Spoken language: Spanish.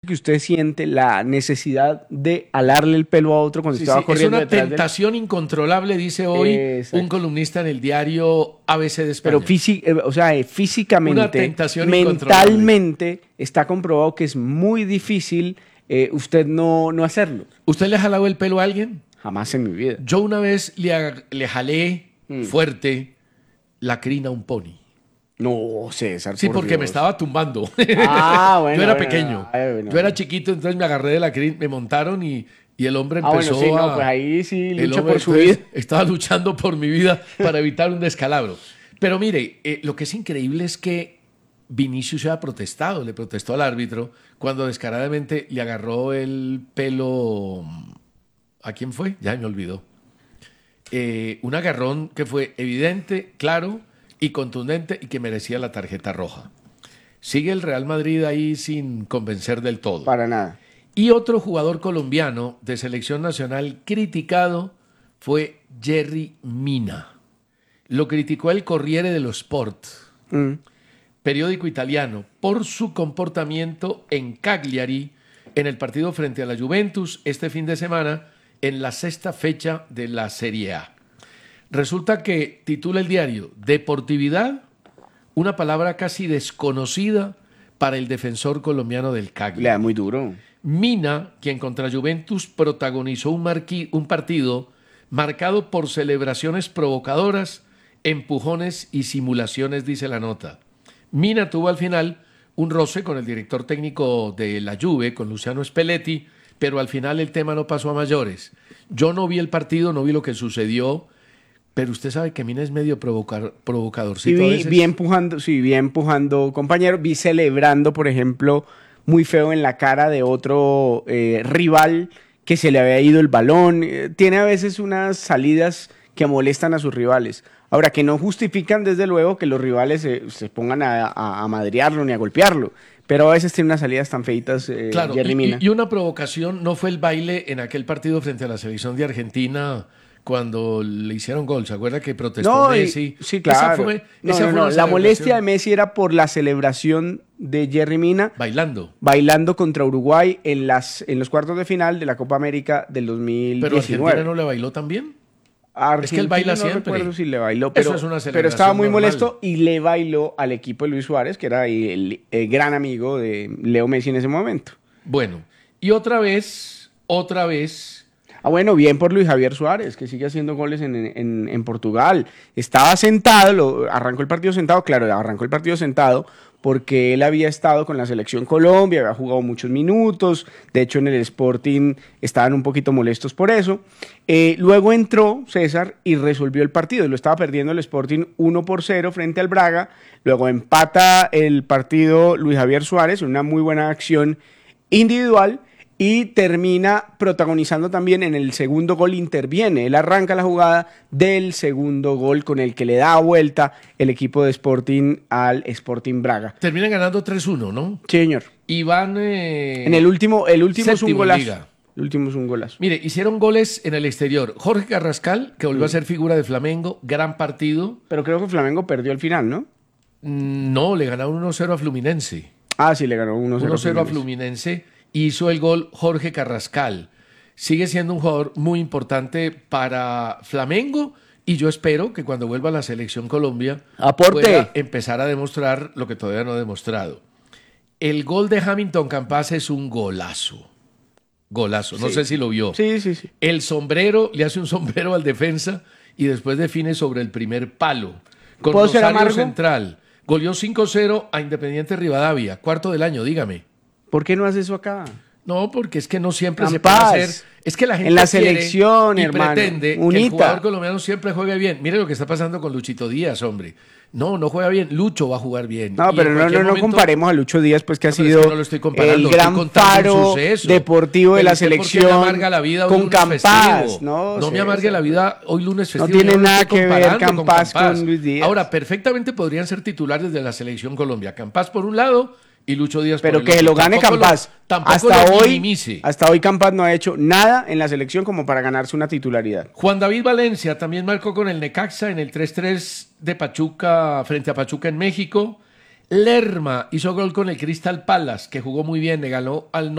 que usted siente la necesidad de alarle el pelo a otro cuando Sí, estaba sí, corriendo es una detrás de él? tentación incontrolable, dice hoy Exacto. un columnista en el diario ABC de España. Pero o sea, físicamente, Una tentación mentalmente, está comprobado que es muy difícil usted no hacerlo. ¿Usted le ha jalado el pelo a alguien? Jamás en mi vida. Yo una vez le jalé fuerte la crina a un pony. No, César, Sí, por porque me Dios. estaba tumbando. Ah, bueno, Yo era bueno, pequeño. bueno. Yo era chiquito, entonces me agarré de la crin, me montaron y el hombre empezó bueno, sí, a... no, pues ahí sí el lucha hombre, por su entonces, vida. estaba luchando por mi vida para evitar un descalabro. Pero mire, lo que es increíble es que Vinicius se ha protestado, le protestó al árbitro cuando descaradamente le agarró el pelo... ¿A quién fue? Ya me olvidó. Un agarrón que fue evidente, claro y contundente y que merecía la tarjeta roja. Sigue el Real Madrid ahí sin convencer del todo. Para nada. Y otro jugador colombiano de selección nacional criticado fue Yerry Mina. Lo criticó el Corriere dello Sport, periódico italiano, por su comportamiento en Cagliari en el partido frente a la Juventus este fin de semana en la sexta fecha de la Serie A. Resulta que titula el diario Deportividad, una palabra casi desconocida para el defensor colombiano del Cagliari. Le da muy duro. Mina, quien contra Juventus protagonizó un partido marcado por celebraciones provocadoras, empujones y simulaciones, dice la nota. Mina tuvo al final un roce con el director técnico de la Juve, con Luciano Spalletti, pero al final el tema no pasó a mayores. Yo no vi el partido, no vi lo que sucedió, pero usted sabe que Mina es medio provocadorcito a veces. Vi empujando compañeros, vi celebrando, por ejemplo, muy feo en la cara de otro rival que se le había ido el balón. Tiene a veces unas salidas que molestan a sus rivales. Ahora, que no justifican, desde luego, que los rivales se pongan a madrearlo ni a golpearlo. Pero a veces tiene unas salidas tan feitas, claro, Yerry Mina. Y una provocación no fue el baile en aquel partido frente a la selección de Argentina cuando le hicieron gol. ¿Se acuerda que protestó Messi? Sí, claro. Esa fue la molestia de Messi era por la celebración de Yerry Mina bailando contra Uruguay en los cuartos de final de la Copa América del 2019. ¿Pero Argentina no le bailó también? Es que él baila siempre. No recuerdo si le bailó, Eso es una celebración pero estaba muy normal. molesto y le bailó al equipo de Luis Suárez, que era el gran amigo de Leo Messi en ese momento. Bueno, y otra vez... bueno, bien por Luis Javier Suárez, que sigue haciendo goles en Portugal. Estaba sentado, arrancó el partido sentado porque él había estado con la selección Colombia, había jugado muchos minutos, de hecho en el Sporting estaban un poquito molestos por eso. Luego entró César y resolvió el partido, lo estaba perdiendo el Sporting 1-0 frente al Braga, luego empata el partido Luis Javier Suárez, una muy buena acción individual, y termina protagonizando también en el segundo gol, interviene. Él arranca la jugada del segundo gol con el que le da vuelta el equipo de Sporting al Sporting Braga. Terminan ganando 3-1, ¿no? Sí, señor. Y van... en el último es un golazo. Liga. El último es un golazo. Mire, hicieron goles en el exterior. Jorge Carrascal, que volvió a ser figura de Flamengo, gran partido. Pero creo que Flamengo perdió al final, ¿no? No, le ganaron 1-0 a Fluminense. Ah, sí, le ganó 1-0 a Fluminense. Hizo el gol Jorge Carrascal. Sigue siendo un jugador muy importante para Flamengo y yo espero que cuando vuelva a la selección Colombia pueda empezar a demostrar lo que todavía no ha demostrado. El gol de Hamilton Campas es un golazo. Golazo, no sé si lo vio. Sí. El sombrero, le hace un sombrero al defensa y después define sobre el primer palo. Con Rosario Central. Goleó 5-0 a Independiente Rivadavia, cuarto del año, dígame. ¿Por qué no hace eso acá? No, porque es que no siempre se puede hacer. Es que la gente en la selección, y hermano, pretende que el jugador colombiano siempre juegue bien. Mire lo que está pasando con Luchito Díaz, hombre. No juega bien. Lucho va a jugar bien. No, pero no comparemos a Lucho Díaz, pues que ha sido no lo estoy comparando, el gran faro deportivo de la selección me amarga la vida hoy con Campas. No me amargue la vida hoy lunes festivo. No tiene nada que ver Campas con Luis Díaz. Ahora, perfectamente podrían ser titulares de la selección Colombia. Campas por un lado y Lucho Díaz pero por el que lo gane Campas. Hasta hoy Campas no ha hecho nada en la selección como para ganarse una titularidad. Juan David Valencia también marcó con el Necaxa en el 3-3 de Pachuca frente a Pachuca en México. Lerma hizo gol con el Crystal Palace, que jugó muy bien, le ganó al